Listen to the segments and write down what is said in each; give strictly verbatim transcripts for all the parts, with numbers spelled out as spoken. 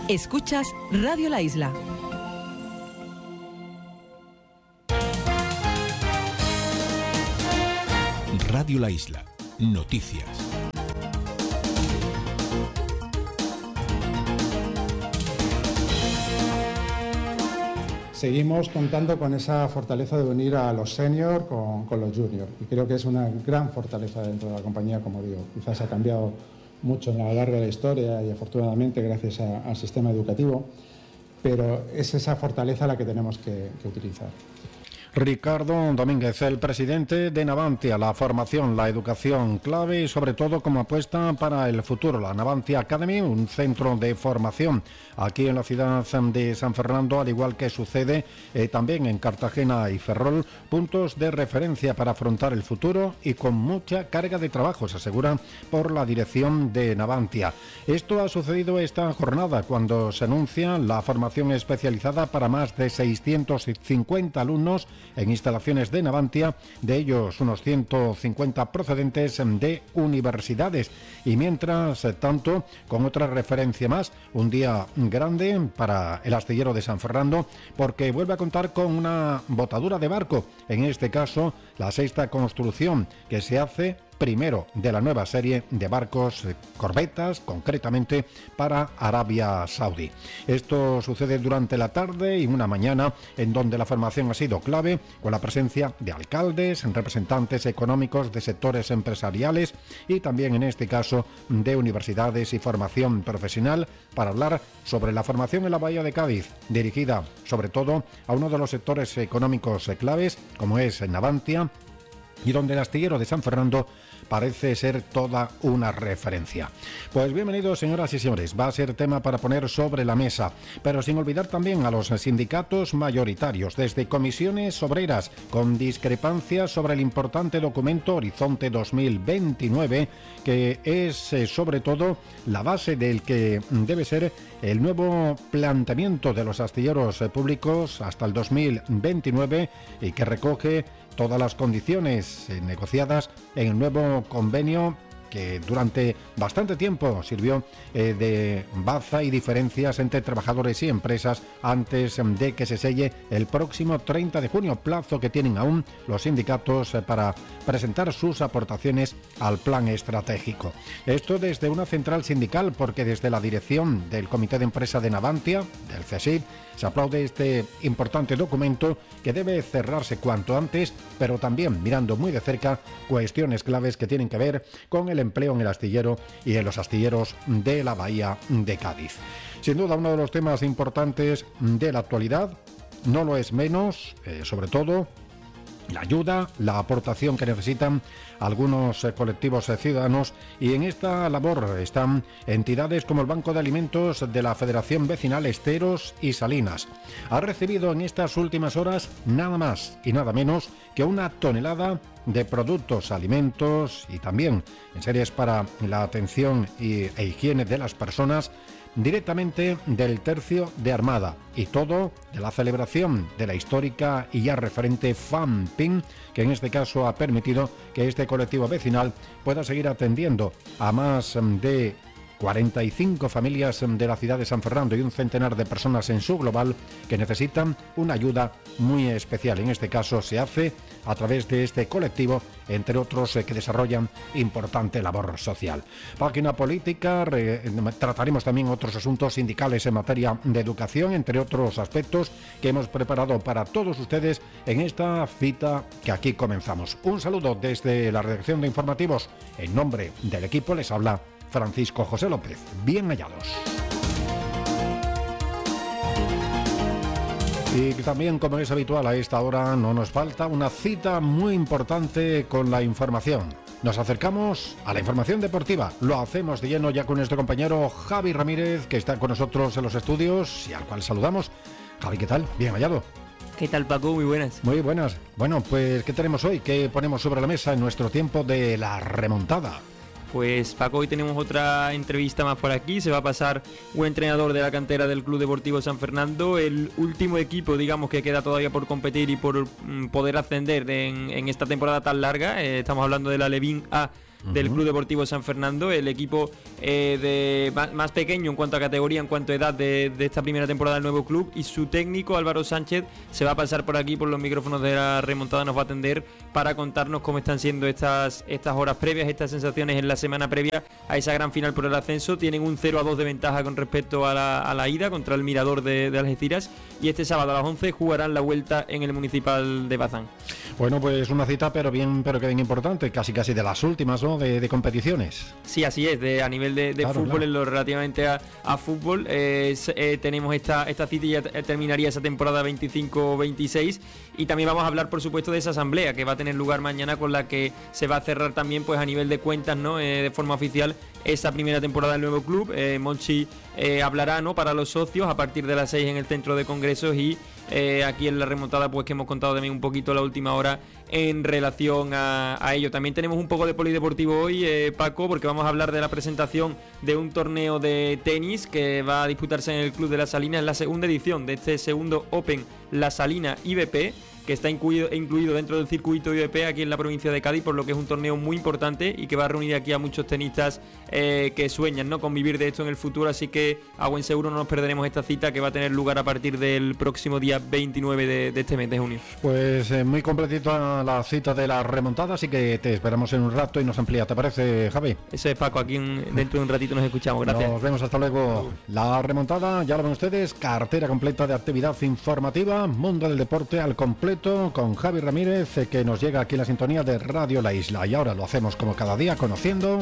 Escuchas Radio La Isla. Radio La Isla. Noticias. Seguimos contando con esa fortaleza de unir a los seniors con, con los juniors y creo que es una gran fortaleza dentro de la compañía, como digo. Quizás ha cambiado mucho a lo largo de la historia y afortunadamente gracias a, al sistema educativo, pero es esa fortaleza la que tenemos que, que utilizar. Ricardo Domínguez, el presidente de Navantia, la formación, la educación clave y sobre todo como apuesta para el futuro. La Navantia Academy, un centro de formación aquí en la ciudad de San Fernando, al igual que sucede eh, también en Cartagena y Ferrol, puntos de referencia para afrontar el futuro y con mucha carga de trabajo, se asegura por la dirección de Navantia. Esto ha sucedido esta jornada cuando se anuncia la formación especializada para más de seiscientos cincuenta alumnos en instalaciones de Navantia, de ellos unos ciento cincuenta procedentes de universidades. Y mientras tanto, con otra referencia más, un día grande para el astillero de San Fernando, porque vuelve a contar con una botadura de barco, en este caso la sexta construcción que se hace primero de la nueva serie de barcos, eh, corbetas, concretamente para Arabia Saudí. Esto sucede durante la tarde y una mañana en donde la formación ha sido clave, con la presencia de alcaldes, representantes económicos de sectores empresariales y también en este caso de universidades y formación profesional para hablar sobre la formación en la Bahía de Cádiz, dirigida sobre todo a uno de los sectores económicos claves como es Navantia, y donde el astillero de San Fernando parece ser toda una referencia. Pues bienvenidos, señoras y señores, va a ser tema para poner sobre la mesa, pero sin olvidar también a los sindicatos mayoritarios, desde comisiones obreras, con discrepancias sobre el importante documento Horizonte dos mil veintinueve, que es eh, sobre todo la base del que debe ser el nuevo planteamiento de los astilleros eh, públicos hasta el dos mil veintinueve y que recoge todas las condiciones eh, negociadas en el nuevo convenio que durante bastante tiempo sirvió eh, de baza y diferencias entre trabajadores y empresas antes de que se selle el próximo treinta de junio, plazo que tienen aún los sindicatos eh, para presentar sus aportaciones al plan estratégico. Esto desde una central sindical, porque desde la dirección del Comité de Empresa de Navantia, del C S I D, se aplaude este importante documento que debe cerrarse cuanto antes, pero también mirando muy de cerca cuestiones claves que tienen que ver con el empleo en el astillero y en los astilleros de la Bahía de Cádiz. Sin duda uno de los temas importantes de la actualidad, no lo es menos, eh, sobre todo la ayuda, la aportación que necesitan algunos eh, colectivos eh, ciudadanos, y en esta labor están entidades como el Banco de Alimentos de la Federación Vecinal Esteros y Salinas. Ha recibido en estas últimas horas nada más y nada menos que una tonelada de productos, alimentos y también en series para la atención y, e higiene de las personas, directamente del Tercio de Armada, y todo de la celebración de la histórica y ya referente FAMPIN, que en este caso ha permitido que este colectivo vecinal pueda seguir atendiendo a más de cuarenta y cinco familias de la ciudad de San Fernando y un centenar de personas en su global que necesitan una ayuda muy especial. En este caso se hace a través de este colectivo, entre otros eh, que desarrollan importante labor social. Página política, re, trataremos también otros asuntos sindicales en materia de educación, entre otros aspectos que hemos preparado para todos ustedes en esta cita que aquí comenzamos. Un saludo desde la redacción de informativos. En nombre del equipo les habla Francisco José López. Bien hallados. Y también, como es habitual a esta hora, no nos falta una cita muy importante con la información. Nos acercamos a la información deportiva. Lo hacemos de lleno ya con nuestro compañero Javi Ramírez, que está con nosotros en los estudios y al cual saludamos. Javi, ¿qué tal? Bien hallado. ¿Qué tal, Paco? Muy buenas. Muy buenas. Bueno, pues, ¿qué tenemos hoy? ¿Qué ponemos sobre la mesa en nuestro tiempo de la remontada? Pues Paco, hoy tenemos otra entrevista más por aquí. Se va a pasar un entrenador de la cantera del Club Deportivo San Fernando, el último equipo, digamos, que queda todavía por competir y por mm, poder ascender en, en esta temporada tan larga. Eh, estamos hablando de la Alevín A del Uh-huh. Club Deportivo San Fernando, el equipo eh, de más, más pequeño en cuanto a categoría, en cuanto a edad de, de esta primera temporada del nuevo club, y su técnico Álvaro Sánchez se va a pasar por aquí, por los micrófonos de la remontada, nos va a atender para contarnos cómo están siendo estas, estas horas previas, estas sensaciones en la semana previa a esa gran final por el ascenso. Tienen un cero a dos de ventaja con respecto a la, a la ida contra el Mirador de, de Algeciras, y este sábado a las once jugarán la vuelta en el Municipal de Bazán. Bueno, pues una cita pero bien, pero que bien importante, casi casi de las últimas, ¿no?, de, de competiciones. Sí, así es, de, a nivel de, de claro, fútbol, claro. en lo relativamente a, a fútbol, eh, eh, tenemos esta, esta cita y ya terminaría esa temporada veinticinco veintiséis, y también vamos a hablar, por supuesto, de esa asamblea que va a tener lugar mañana, con la que se va a cerrar también, pues a nivel de cuentas, ¿no?, eh, de forma oficial, esa primera temporada del nuevo club. eh, Monchi eh, hablará, ¿no?, para los socios a partir de las seis en el centro de congresos, y eh, aquí en la remontada, pues que hemos contado también un poquito la última hora en relación a, a ello. También tenemos un poco de polideportivo hoy, eh, Paco, porque vamos a hablar de la presentación de un torneo de tenis que va a disputarse en el Club de La Salina, en la segunda edición de este segundo Open La Salina I B P, que está incluido, incluido dentro del circuito I B P aquí en la provincia de Cádiz, por lo que es un torneo muy importante y que va a reunir aquí a muchos tenistas eh, que sueñan, ¿no?, con vivir de esto en el futuro. Así que a buen seguro no nos perderemos esta cita, que va a tener lugar a partir del próximo día veintinueve de, de este mes de junio. Pues eh, muy completita la cita de la remontada, así que te esperamos en un rato y nos amplía. ¿Te parece, Javi? Eso es, Paco, aquí en, dentro de un ratito nos escuchamos. Gracias. Nos vemos, hasta luego. La remontada, ya lo ven ustedes, cartera completa de actividad informativa, mundo del deporte al completo, con Javi Ramírez, eh, que nos llega aquí en la sintonía de Radio La Isla. Y ahora lo hacemos como cada día, conociendo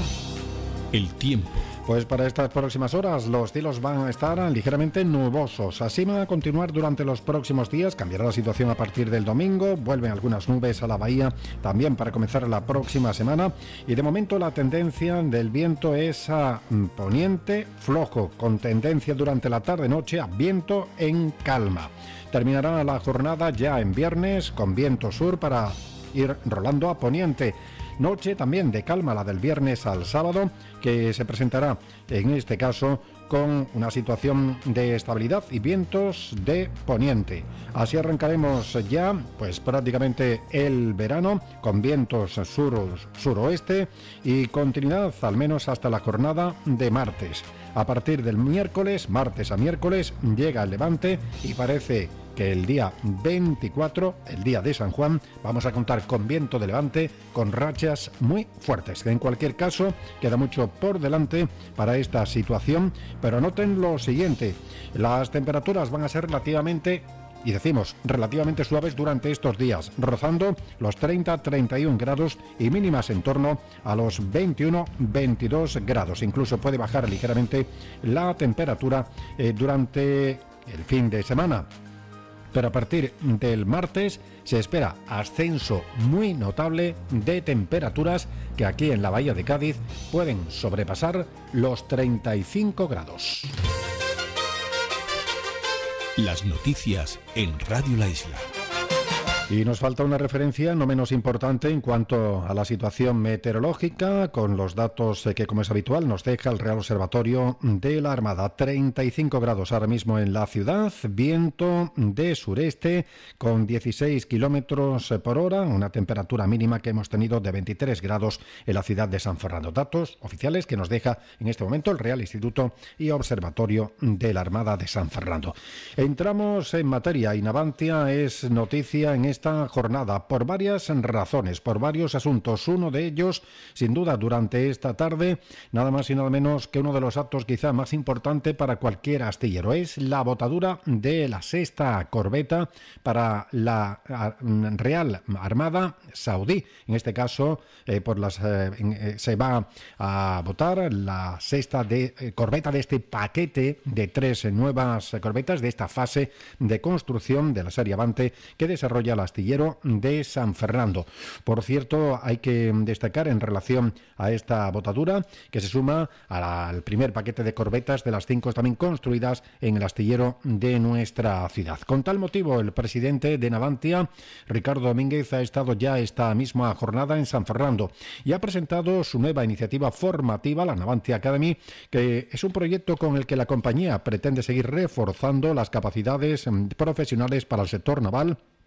el tiempo. Pues para estas próximas horas los cielos van a estar ligeramente nubosos. Así va a continuar durante los próximos días. Cambiará la situación a partir del domingo. Vuelven algunas nubes a la bahía también para comenzar la próxima semana. Y de momento la tendencia del viento es a poniente flojo, con tendencia durante la tarde-noche a viento en calma. Terminará la jornada ya en viernes con viento sur para ir rolando a poniente. Noche también de calma, la del viernes al sábado, que se presentará en este caso con una situación de estabilidad y vientos de poniente. Así arrancaremos ya pues prácticamente el verano, con vientos sur, suroeste y continuidad al menos hasta la jornada de martes. A partir del miércoles, martes a miércoles, llega el levante y parece que el día veinticuatro, el día de San Juan, vamos a contar con viento de levante, con rachas muy fuertes. En cualquier caso, queda mucho por delante para esta situación, pero noten lo siguiente: las temperaturas van a ser relativamente, y decimos relativamente suaves durante estos días, rozando los treinta a treinta y un grados y mínimas en torno a los veintiuno a veintidós grados. Incluso puede bajar ligeramente la temperatura eh, durante el fin de semana. Pero a partir del martes se espera ascenso muy notable de temperaturas que aquí en la Bahía de Cádiz pueden sobrepasar los treinta y cinco grados. Las noticias en Radio La Isla. Y nos falta una referencia no menos importante en cuanto a la situación meteorológica, con los datos que, como es habitual, nos deja el Real Observatorio de la Armada. treinta y cinco grados ahora mismo en la ciudad, viento de sureste con dieciséis kilómetros por hora, una temperatura mínima que hemos tenido de veintitrés grados en la ciudad de San Fernando. Datos oficiales que nos deja en este momento el Real Instituto y Observatorio de la Armada de San Fernando. Entramos en materia y Navantia es noticia en esta jornada por varias razones, por varios asuntos. Uno de ellos, sin duda, durante esta tarde, nada más y nada menos que uno de los actos quizá más importante para cualquier astillero, es la botadura de la sexta corbeta para la Real Armada Saudí. En este caso, eh, por las eh, eh, se va a votar la sexta de, eh, corbeta de este paquete de tres eh, nuevas corbetas de esta fase de construcción de la serie Avante que desarrolla la astillero de San Fernando. Por cierto, hay que destacar en relación a esta botadura que se suma al primer paquete de corbetas de las cinco también construidas en el astillero de nuestra ciudad. Con tal motivo, el presidente de Navantia, Ricardo Domínguez, ha estado ya esta misma jornada en San Fernando y ha presentado su nueva iniciativa formativa, la Navantia Academy, que es un proyecto con el que la compañía pretende seguir reforzando las capacidades profesionales para el sector naval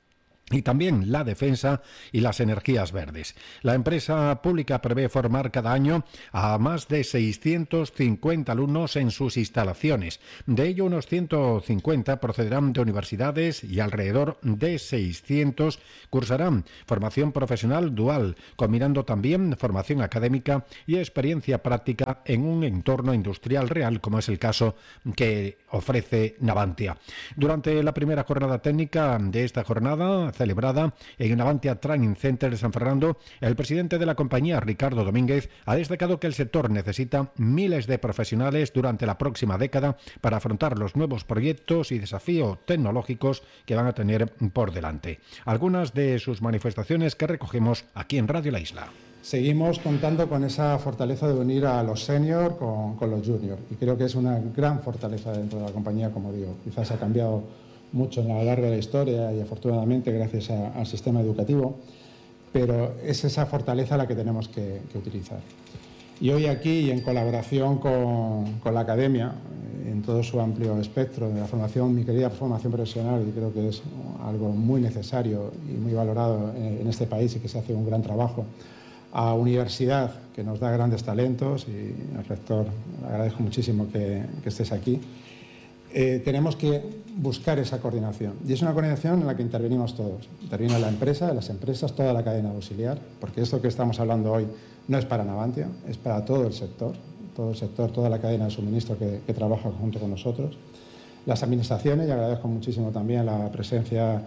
y también la defensa y las energías verdes. La empresa pública prevé formar cada año a más de seiscientos cincuenta alumnos en sus instalaciones. De ello, unos ciento cincuenta procederán de universidades y alrededor de seiscientos cursarán formación profesional dual, combinando también formación académica y experiencia práctica en un entorno industrial real, como es el caso que ofrece Navantia. Durante la primera jornada técnica de esta jornada, celebrada en el Navantia Training Center de San Fernando, el presidente de la compañía, Ricardo Domínguez, ha destacado que el sector necesita miles de profesionales durante la próxima década para afrontar los nuevos proyectos y desafíos tecnológicos que van a tener por delante. Algunas de sus manifestaciones que recogemos aquí en Radio La Isla. Seguimos contando con esa fortaleza de unir a los senior con, con los junior, y creo que es una gran fortaleza dentro de la compañía, como digo. Quizás ha cambiado mucho en la larga de la historia y afortunadamente gracias a, al sistema educativo, pero es esa fortaleza la que tenemos que, que utilizar. Y hoy aquí, y en colaboración con, con la academia, en todo su amplio espectro de la formación, mi querida formación profesional, y creo que es algo muy necesario y muy valorado en, en este país y que se hace un gran trabajo, a universidad, que nos da grandes talentos, y al rector le agradezco muchísimo que, que estés aquí. Eh, tenemos que buscar esa coordinación, y es una coordinación en la que intervenimos todos. Interviene la empresa, las empresas, toda la cadena auxiliar, porque esto que estamos hablando hoy no es para Navantia, es para todo el sector, todo el sector, toda la cadena de suministro que, que trabaja junto con nosotros. Las administraciones, y agradezco muchísimo también la presencia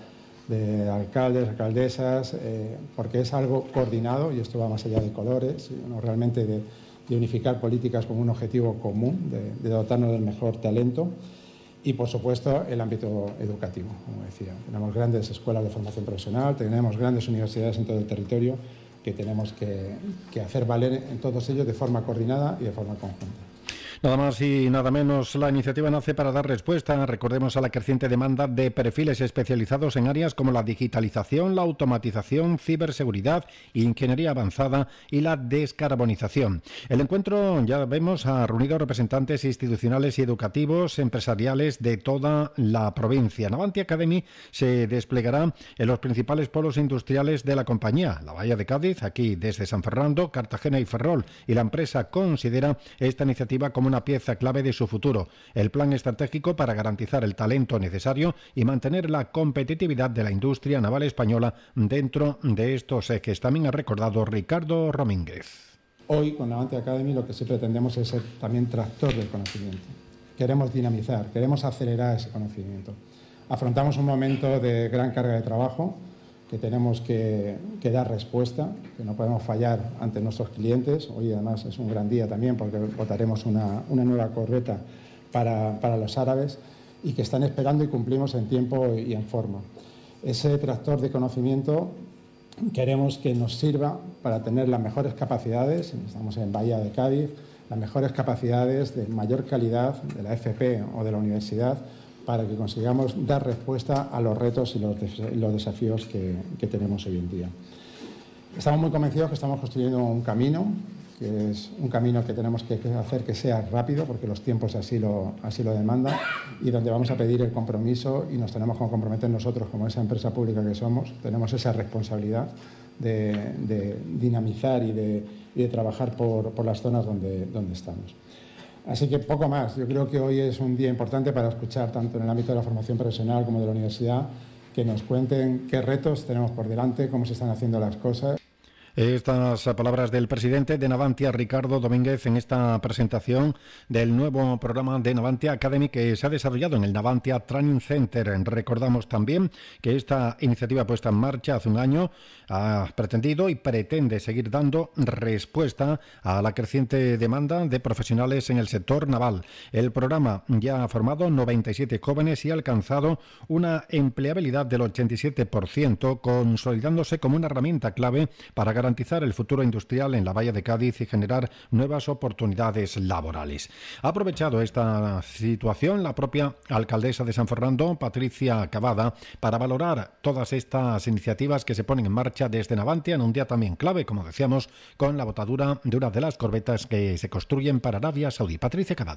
de alcaldes, alcaldesas, eh, porque es algo coordinado, y esto va más allá de colores, sino realmente de, de unificar políticas con un objetivo común, de, de dotarnos del mejor talento. Y, por supuesto, el ámbito educativo, como decía. Tenemos grandes escuelas de formación profesional, tenemos grandes universidades en todo el territorio que tenemos que, que hacer valer en todos ellos de forma coordinada y de forma conjunta. Nada más y nada menos, la iniciativa nace para dar respuesta, recordemos, a la creciente demanda de perfiles especializados en áreas como la digitalización, la automatización, ciberseguridad, ingeniería avanzada y la descarbonización. El encuentro, ya vemos, ha reunido representantes institucionales y educativos, empresariales de toda la provincia. Navantia Academy se desplegará en los principales polos industriales de la compañía, la Bahía de Cádiz, aquí desde San Fernando, Cartagena y Ferrol, y la empresa considera esta iniciativa como una pieza clave de su futuro, el plan estratégico para garantizar el talento necesario y mantener la competitividad de la industria naval española dentro de estos ejes. También ha recordado Ricardo Domínguez. Hoy, con Navantia Academy, lo que sí pretendemos es ser también tractor del conocimiento. Queremos dinamizar, queremos acelerar ese conocimiento. Afrontamos un momento de gran carga de trabajo, que tenemos que, que dar respuesta, que no podemos fallar ante nuestros clientes. Hoy además es un gran día también porque votaremos una, una nueva corbeta para, para los árabes, y que están esperando y cumplimos en tiempo y en forma. Ese tractor de conocimiento queremos que nos sirva para tener las mejores capacidades, estamos en Bahía de Cádiz, las mejores capacidades de mayor calidad de la F P o de la universidad, para que consigamos dar respuesta a los retos y los, des los desafíos que, que tenemos hoy en día. Estamos muy convencidos que estamos construyendo un camino, que es un camino que tenemos que hacer que sea rápido, porque los tiempos así lo, así lo demandan, y donde vamos a pedir el compromiso, y nos tenemos que comprometer nosotros, como esa empresa pública que somos, tenemos esa responsabilidad de, de dinamizar y de, y de trabajar por, por las zonas donde, donde estamos. Así que poco más. Yo creo que hoy es un día importante para escuchar, tanto en el ámbito de la formación profesional como de la universidad, que nos cuenten qué retos tenemos por delante, cómo se están haciendo las cosas. Estas palabras del presidente de Navantia, Ricardo Domínguez, en esta presentación del nuevo programa de Navantia Academy que se ha desarrollado en el Navantia Training Center. Recordamos también que esta iniciativa puesta en marcha hace un año ha pretendido y pretende seguir dando respuesta a la creciente demanda de profesionales en el sector naval. El programa ya ha formado noventa y siete jóvenes y ha alcanzado una empleabilidad del ochenta y siete por ciento, consolidándose como una herramienta clave para garantizar garantizar el futuro industrial en la Bahía de Cádiz y generar nuevas oportunidades laborales. Ha aprovechado esta situación la propia alcaldesa de San Fernando, Patricia Cavada, para valorar todas estas iniciativas que se ponen en marcha desde Navantia en un día también clave, como decíamos, con la botadura de una de las corbetas que se construyen para Arabia Saudí. Patricia Cavada.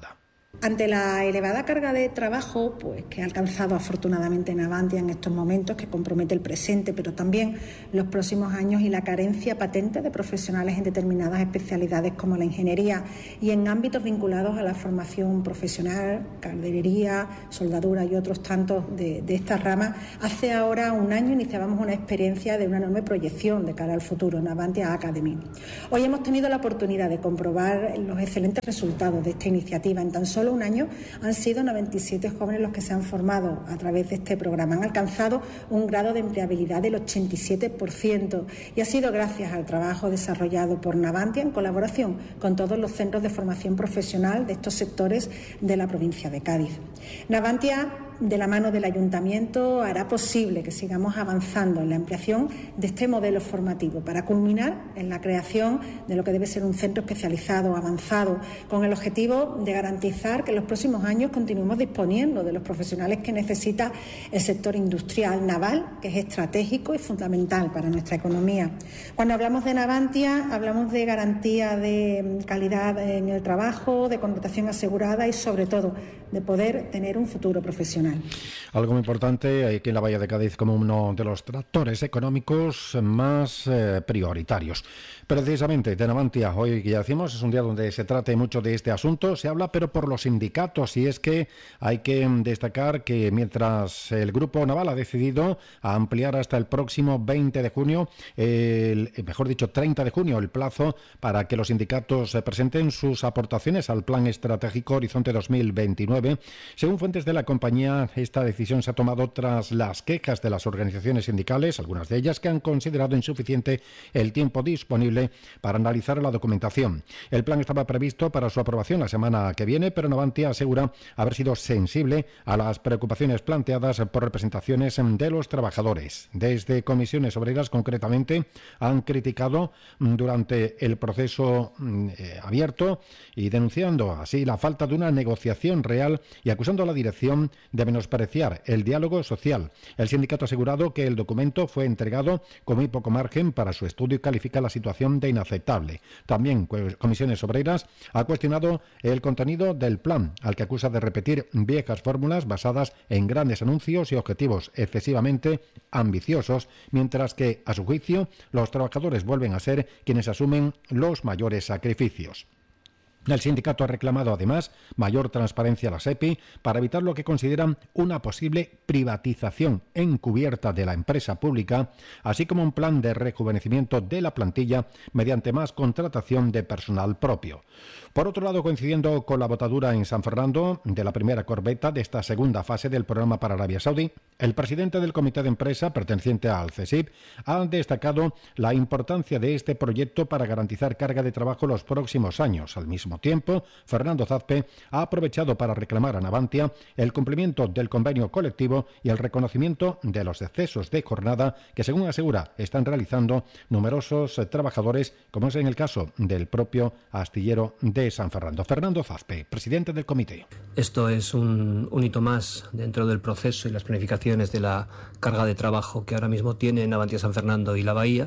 Ante la elevada carga de trabajo pues, que ha alcanzado afortunadamente Navantia en estos momentos, que compromete el presente, pero también los próximos años, y la carencia patente de profesionales en determinadas especialidades como la ingeniería y en ámbitos vinculados a la formación profesional, calderería, soldadura y otros tantos de, de estas ramas, hace ahora un año iniciábamos una experiencia de una enorme proyección de cara al futuro, Navantia Academy. Hoy hemos tenido la oportunidad de comprobar los excelentes resultados de esta iniciativa. En tan solo un año han sido noventa y siete jóvenes los que se han formado a través de este programa. Han alcanzado un grado de empleabilidad del ochenta y siete por ciento y ha sido gracias al trabajo desarrollado por Navantia en colaboración con todos los centros de formación profesional de estos sectores de la provincia de Cádiz. Navantia, de la mano del Ayuntamiento, hará posible que sigamos avanzando en la ampliación de este modelo formativo para culminar en la creación de lo que debe ser un centro especializado, avanzado, con el objetivo de garantizar que en los próximos años continuemos disponiendo de los profesionales que necesita el sector industrial naval, que es estratégico y fundamental para nuestra economía. Cuando hablamos de Navantia, hablamos de garantía de calidad en el trabajo, de contratación asegurada y, sobre todo, de poder tener un futuro profesional. Algo muy importante aquí en la Bahía de Cádiz como uno de los tractores económicos más eh, prioritarios. Precisamente de Navantia, hoy que ya decimos, es un día donde se trate mucho de este asunto, se habla pero por los sindicatos, y es que hay que destacar que mientras el Grupo Naval ha decidido ampliar hasta el próximo veinte de junio, el, mejor dicho treinta de junio, el plazo para que los sindicatos presenten sus aportaciones al Plan Estratégico Horizonte dos mil veintinueve, según fuentes de la compañía, esta decisión se ha tomado tras las quejas de las organizaciones sindicales, algunas de ellas que han considerado insuficiente el tiempo disponible para analizar la documentación. El plan estaba previsto para su aprobación la semana que viene, pero Navantia asegura haber sido sensible a las preocupaciones planteadas por representaciones de los trabajadores. Desde Comisiones Obreras, concretamente, han criticado durante el proceso eh, abierto y denunciando así la falta de una negociación real y acusando a la dirección de menospreciar el diálogo social. El sindicato ha asegurado que el documento fue entregado con muy poco margen para su estudio y califica la situación de inaceptable. También Comisiones Obreras ha cuestionado el contenido del plan, al que acusa de repetir viejas fórmulas basadas en grandes anuncios y objetivos excesivamente ambiciosos, mientras que, a su juicio, los trabajadores vuelven a ser quienes asumen los mayores sacrificios. El sindicato ha reclamado, además, mayor transparencia a la SEPI para evitar lo que consideran una posible privatización encubierta de la empresa pública, así como un plan de rejuvenecimiento de la plantilla mediante más contratación de personal propio. Por otro lado, coincidiendo con la botadura en San Fernando de la primera corbeta de esta segunda fase del programa para Arabia Saudí, el presidente del comité de empresa perteneciente al CESIP ha destacado la importancia de este proyecto para garantizar carga de trabajo los próximos años. Al mismo tiempo, Fernando Zazpe ha aprovechado para reclamar a Navantia el cumplimiento del convenio colectivo y el reconocimiento de los excesos de jornada que, según asegura, están realizando numerosos trabajadores, como es en el caso del propio astillero de San Fernando. Fernando Zazpe, presidente del comité. Esto es un, un hito más dentro del proceso y las planificaciones de la carga de trabajo que ahora mismo tiene Navantia San Fernando y la Bahía,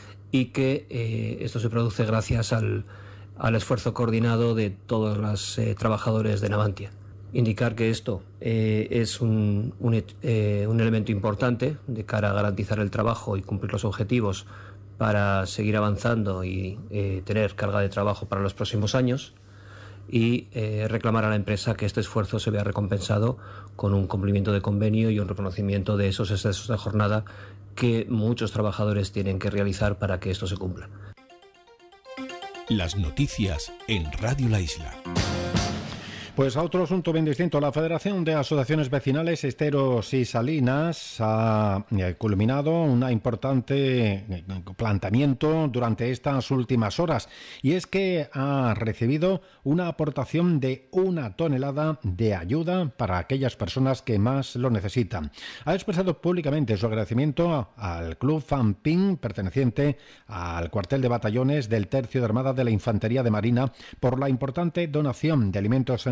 y que eh, esto se produce gracias al al esfuerzo coordinado de todos los eh, trabajadores de Navantia. Indicar que esto eh, es un, un, eh, un elemento importante de cara a garantizar el trabajo y cumplir los objetivos para seguir avanzando y eh, tener carga de trabajo para los próximos años, y eh, reclamar a la empresa que este esfuerzo se vea recompensado con un cumplimiento de convenio y un reconocimiento de esos excesos de jornada que muchos trabajadores tienen que realizar para que esto se cumpla. Las noticias en Radio La Isla. Pues a otro asunto bien distinto. La Federación de Asociaciones Vecinales Esteros y Salinas ha culminado un importante planteamiento durante estas últimas horas, y es que ha recibido una aportación de una tonelada de ayuda para aquellas personas que más lo necesitan. Ha expresado públicamente su agradecimiento al Club Fanpin, perteneciente al cuartel de batallones del Tercio de Armada de la Infantería de Marina, por la importante donación de alimentos en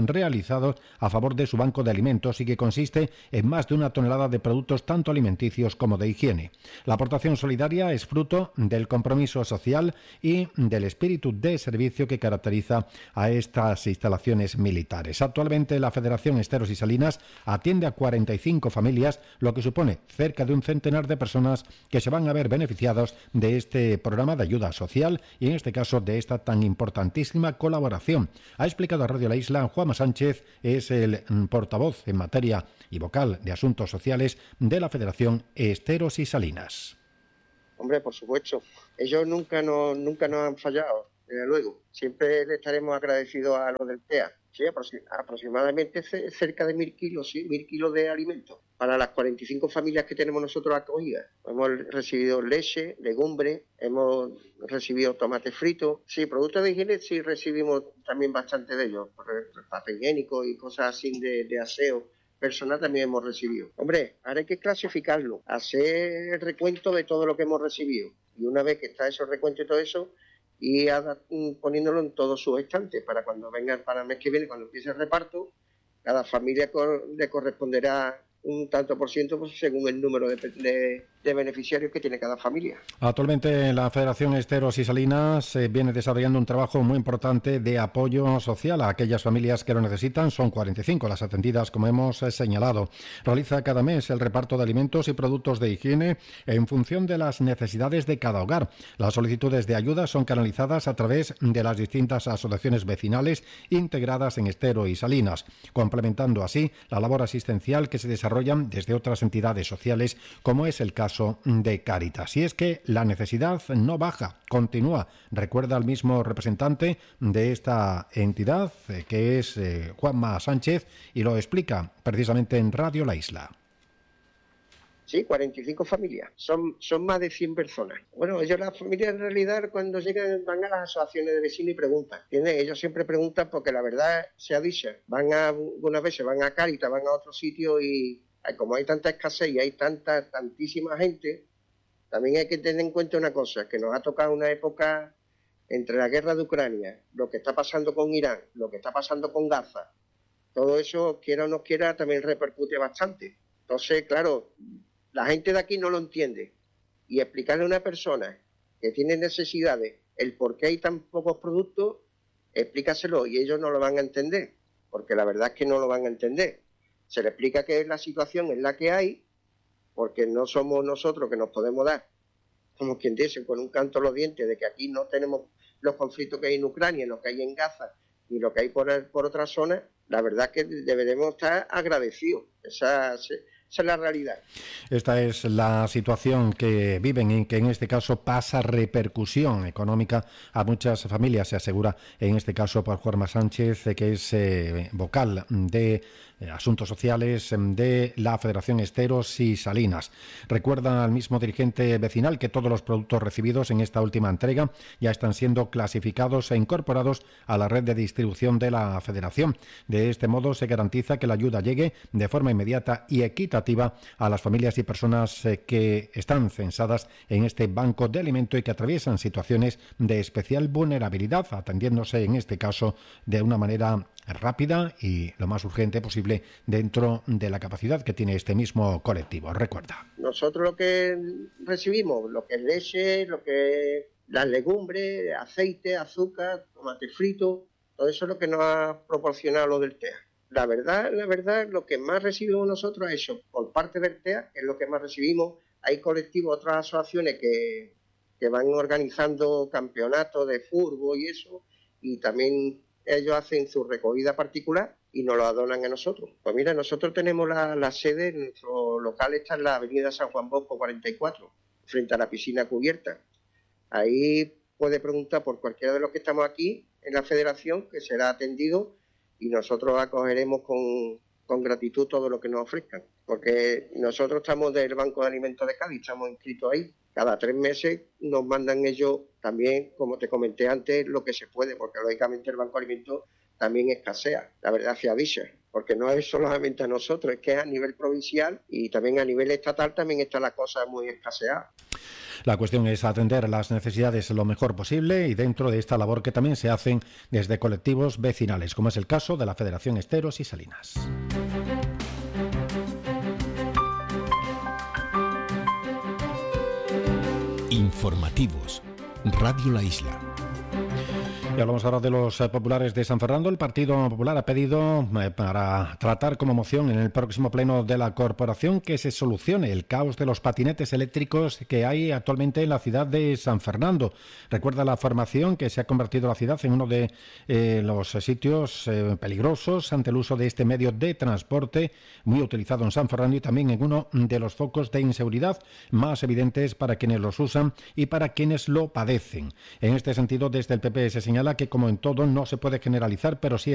realizados a favor de su banco de alimentos y que consiste en más de una tonelada de productos tanto alimenticios como de higiene. La aportación solidaria es fruto del compromiso social y del espíritu de servicio que caracteriza a estas instalaciones militares. Actualmente la Federación Esteros y Salinas atiende a cuarenta y cinco familias, lo que supone cerca de un centenar de personas que se van a ver beneficiados de este programa de ayuda social y en este caso de esta tan importantísima colaboración. Ha explicado a Radio La Isla Juanma Sánchez, es el portavoz en materia y vocal de asuntos sociales de la Federación Esteros y Salinas. Hombre, por supuesto, ellos nunca nos, nunca nos han fallado, desde luego. Siempre le estaremos agradecidos a los del T E A. Sí, aproximadamente cerca de mil kilos, sí, mil kilos de alimentos para las cuarenta y cinco familias que tenemos nosotros acogidas. Hemos recibido leche, legumbres, hemos recibido tomate frito. Sí, productos de higiene sí recibimos también bastante de ellos, papel higiénico y cosas así de, de aseo personal también hemos recibido. Hombre, ahora hay que clasificarlo, hacer el recuento de todo lo que hemos recibido. Y una vez que está ese recuento y todo eso, y a, poniéndolo en todos sus estantes para cuando vengan para el mes que viene, cuando empiece el reparto, cada familia cor, le corresponderá un tanto por ciento pues, según el número de, de, de beneficiarios que tiene cada familia. Actualmente la Federación Esteros y Salinas eh, viene desarrollando un trabajo muy importante de apoyo social a aquellas familias que lo necesitan. Son cuarenta y cinco las atendidas, como hemos eh, señalado. Realiza cada mes el reparto de alimentos y productos de higiene en función de las necesidades de cada hogar. Las solicitudes de ayuda son canalizadas a través de las distintas asociaciones vecinales integradas en Estero y Salinas, complementando así la labor asistencial que se desarrolla desde otras entidades sociales, como es el caso de Cáritas. Y es que la necesidad no baja, continúa, recuerda el mismo representante de esta entidad, que es eh, Juanma Sánchez, y lo explica precisamente en Radio La Isla. Sí, cuarenta y cinco familias. Son, son más de cien personas. Bueno, ellos, las familias, en realidad, cuando llegan, van a las asociaciones de vecinos y preguntan. ¿Entiendes? Ellos siempre preguntan porque la verdad se ha dicho. Van a, algunas veces van a Cáritas, van a otro sitio y como hay tanta escasez y hay tanta, tantísima gente, también hay que tener en cuenta una cosa, que nos ha tocado una época entre la guerra de Ucrania, lo que está pasando con Irán, lo que está pasando con Gaza. Todo eso, quiera o no quiera, también repercute bastante. Entonces, claro, la gente de aquí no lo entiende y explicarle a una persona que tiene necesidades el por qué hay tan pocos productos, explícaselo y ellos no lo van a entender, porque la verdad es que no lo van a entender. Se le explica que la situación es la que hay, porque no somos nosotros que nos podemos dar, como quien dice, con un canto a los dientes de que aquí no tenemos los conflictos que hay en Ucrania, lo que hay en Gaza y lo que hay por, por otras zonas. La verdad es que deberemos estar agradecidos. Esa, esa es la realidad. Esta es la situación que viven y que en este caso pasa repercusión económica a muchas familias, se asegura en este caso por Juanma Sánchez, que es eh, vocal de Asuntos Sociales de la Federación Esteros y Salinas. Recuerda al mismo dirigente vecinal que todos los productos recibidos en esta última entrega ya están siendo clasificados e incorporados a la red de distribución de la Federación. De este modo se garantiza que la ayuda llegue de forma inmediata y equitativa a las familias y personas que están censadas en este banco de alimento y que atraviesan situaciones de especial vulnerabilidad, atendiéndose en este caso de una manera rápida y lo más urgente posible dentro de la capacidad que tiene este mismo colectivo. Recuerda. Nosotros lo que recibimos, lo que es leche, lo que es las legumbres, aceite, azúcar, tomate frito, todo eso es lo que nos ha proporcionado lo del T E A. La verdad, la verdad, lo que más recibimos nosotros es eso, por parte del T E A, que es lo que más recibimos. Hay colectivos, otras asociaciones que, que van organizando campeonatos de fútbol y eso, y también ellos hacen su recogida particular y nos lo donan a nosotros. Pues mira, nosotros tenemos la, la sede, nuestro local está en la avenida San Juan Bosco cuarenta y cuatro, frente a la piscina cubierta. Ahí puede preguntar por cualquiera de los que estamos aquí en la federación, que será atendido y nosotros acogeremos con, con gratitud todo lo que nos ofrezcan. Porque nosotros estamos del Banco de Alimentos de Cádiz, estamos inscritos ahí. Cada tres meses nos mandan ellos también, como te comenté antes, lo que se puede, porque lógicamente el Banco de Alimentos también escasea, la verdad se avisa, porque no es solamente a nosotros, es que a nivel provincial y también a nivel estatal también está la cosa muy escaseada. La cuestión es atender las necesidades lo mejor posible y dentro de esta labor que también se hacen desde colectivos vecinales, como es el caso de la Federación Esteros y Salinas. Informativos. Radio La Isla. Y hablamos ahora de los eh, populares de San Fernando. El Partido Popular ha pedido eh, para tratar como moción en el próximo pleno de la corporación que se solucione el caos de los patinetes eléctricos que hay actualmente en la ciudad de San Fernando. Recuerda la formación que se ha convertido la ciudad en uno de eh, los sitios eh, peligrosos ante el uso de este medio de transporte muy utilizado en San Fernando y también en uno de los focos de inseguridad más evidentes para quienes los usan y para quienes lo padecen. En este sentido, desde el P P se señala que como en todo no se puede generalizar, pero sí